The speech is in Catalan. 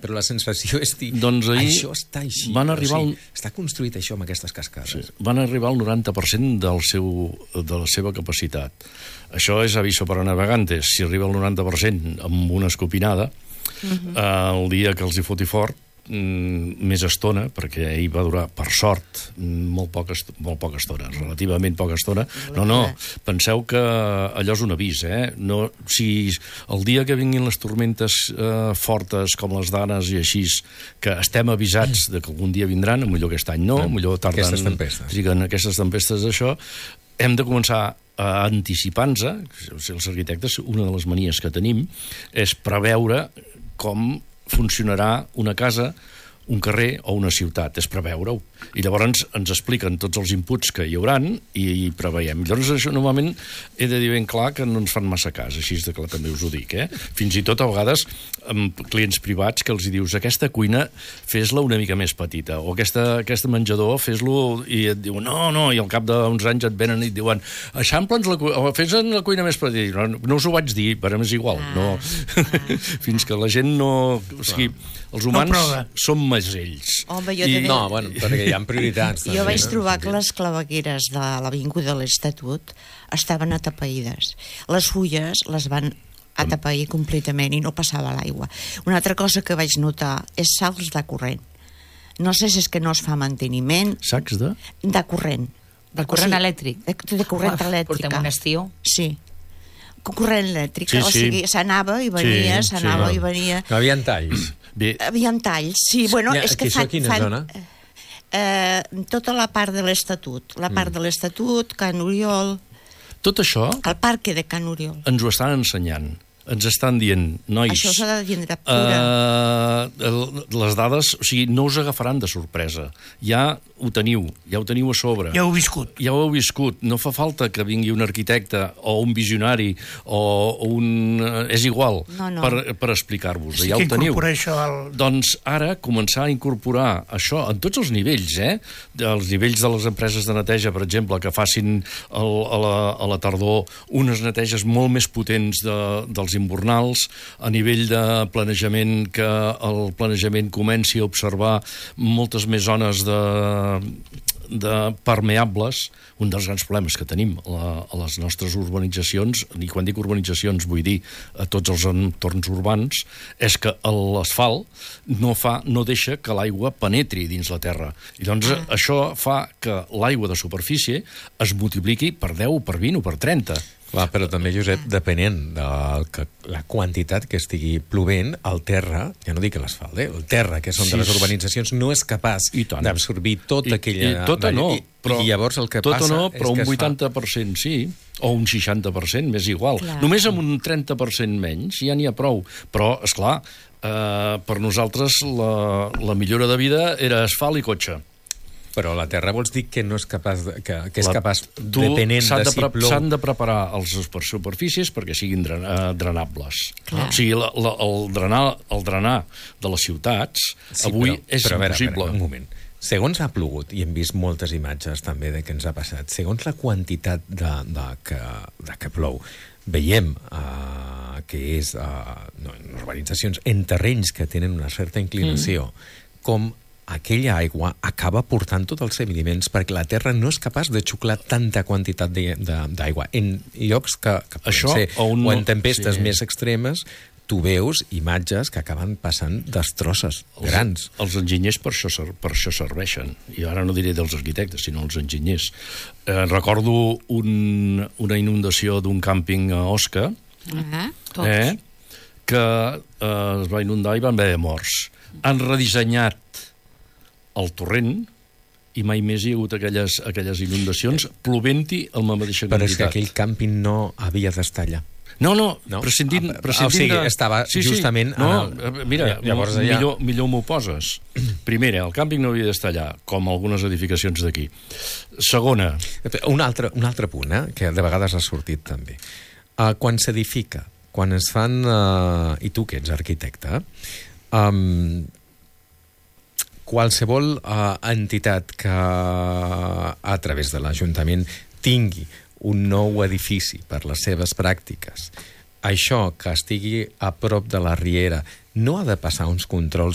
però la sensació és dir, doncs ahir això està així. Van arribar està construït això amb aquestes cascades. Sí, van arribar al 90% de la seva capacitat. Això és aviso para navegantes. Si arriba al 90% amb una escopinada, el dia que els hi foti fort, més estona, perquè ahir va durar, per sort, molt poca estona, relativament poca estona. No, penseu que allò és un avís, No, si el dia que vinguin les tormentes fortes com les d'Anes i així, que estem avisats de que algun dia vindran, millor aquest any no, millor tarden... Aquestes tempestes. Triguen aquestes tempestes d'això, hem de començar a anticipar-nos. Els arquitectes, una de les manies que tenim és preveure com funcionarà una casa, un carrer o una ciutat, és preveure-ho. I llavors ens expliquen tots els inputs que hi hauran i preveiem. Llavors, això normalment he de dir ben clar que no ens fan massa cas, així de clar també us ho dic. Fins i tot a vegades amb clients privats que els hi dius aquesta cuina fes-la una mica més petita o aquest menjador fes-lo i et diuen no, i al cap d'uns anys et venen i et diuen eixampla'ns o fes-en la cuina més petita. No us ho vaig dir, però és igual. Fins que la gent no... O sigui, els humans som mesells. Home, jo també... No, bueno, perquè hi ha prioritats. Jo vaig trobar que les clavegueres de l'Avinguda de l'Estatut estaven atapeïdes. Les fulles les van atapeir completament i no passava l'aigua. Una altra cosa que vaig notar és salts de corrent. No sé si és que no es fa manteniment... Sacs de? De corrent. De corrent elèctric? De corrent elèctrica. Portem un estiu. Sí. Corrent elèctrica, o sigui, s'anava i venia, i venia... No havia talls. Havia talls, sí. Bueno, és que això quina zona? Tota la part de l'Estatut. La part de l'Estatut, Can Oriol... Tot això... El parc de Can Oriol. Ens ho estan ensenyant. Ens estan dient, nois... Això s'ha de dir de pura. Les dades, o sigui, no us agafaran de sorpresa. Ja ho teniu a sobre. Ja ho heu viscut. Ja ho heu viscut. No fa falta que vingui un arquitecte o un visionari o un... És igual, per explicar-vos. Sí, ja ho teniu. Doncs ara començar a incorporar això en tots els nivells, Els nivells de les empreses de neteja, per exemple, que facin a la tardor unes neteges molt més potents dels invernals, a nivell de planejament, que el planejament comenci a observar moltes més zones de permeables. Un dels grans problemes que tenim a les nostres urbanitzacions, i quan dic urbanitzacions vull dir a tots els entorns urbans, és que l'asfalt no deixa que l'aigua penetri dins la terra. I doncs això fa que l'aigua de superfície es multipliqui per 10, per 20 o per 30. Clar, però també, Josep, depenent de la quantitat que estigui plovent, el terra, ja no dic l'asfalt, el terra, que són de les urbanitzacions, no és capaç d'absorbir tota aquella... Tota no, però... I llavors el que passa... Tota no, però un 80% sí, o un 60%, m'és igual. Només amb un 30% menys ja n'hi ha prou. Però, esclar, per nosaltres la millora de vida era asfalt i cotxe. Però la terra vols dir que no és capaç, que és capaç, depenent de si plou... S'han de preparar les superfícies perquè siguin drenables. O sigui, el drenar de les ciutats avui és impossible. Un moment. Segons ha plogut, i hem vist moltes imatges també de què ens ha passat, segons la quantitat de que plou, veiem que és en urbanitzacions, en terrenys que tenen una certa inclinació, com aquella aigua acaba portant tots els sediments perquè la terra no és capaç de xuclar tanta quantitat d'aigua. En llocs que poden ser, o en tempestes més extremes, tu veus imatges que acaben passant destrosses grans. Els enginyers per això serveixen. I ara no diré dels arquitectes, sinó els enginyers. Recordo una inundació d'un càmping a Osca, que es va inundar i van haver morts. Han redissenyat el torrent i mai més hi ha hagut aquelles inundacions plovent-hi amb la mateixa quantitat. Però és que aquell càmping no havia d'estar allà. No, prescindint o sigui, estava justament... Mira, millor m'ho poses. Primera, el càmping no havia d'estar allà, com algunes edificacions d'aquí. Segona... Un altre punt, que de vegades ha sortit també. Quan s'edifica, quan es fan... I tu, que ets arquitecte... qualsevol entitat que a través de l'Ajuntament tingui un nou edifici per les seves pràctiques, això que estigui a prop de la riera no ha de passar uns controls